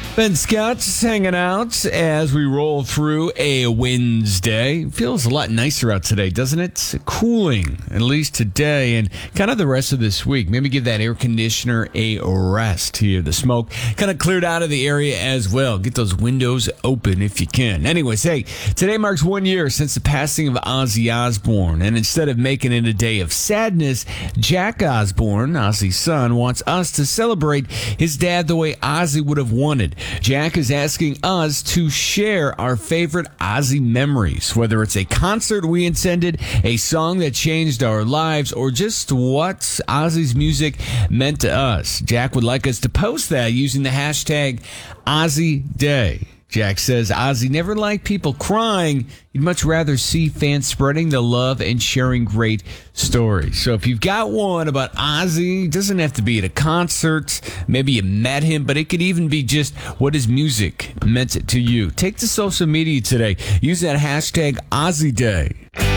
Ben Scott just hanging out as we roll through a Wednesday. Feels a lot nicer out today, doesn't it? Cooling, at least today, and kind of the rest of this week. Maybe give that air conditioner a rest here. The smoke kind of cleared out of the area as well. Get those windows open if you can. Anyways, hey, today marks 1 year since the passing of Ozzy Osbourne, and instead of making it a day of sadness, Jack Osbourne, Ozzy's son, wants us to celebrate his dad the way Ozzy would have wanted. Jack is asking us to share our favorite Ozzy memories, whether it's a concert we attended, a song that changed our lives, or just what Ozzy's music meant to us. Jack would like us to post that using the hashtag OzzyDay. Jack says Ozzy never liked people crying. He'd much rather see fans spreading the love and sharing great stories. So if you've got one about Ozzy, it doesn't have to be at a concert. Maybe you met him, but it could even be just what his music meant to you. Take to social media today. Use that hashtag OzzyDay.